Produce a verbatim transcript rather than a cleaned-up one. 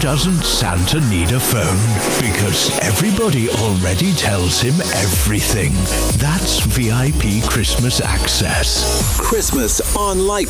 doesn't Santa need a phone? Because everybody already tells him everything. That's V I P Christmas access. Christmas on Light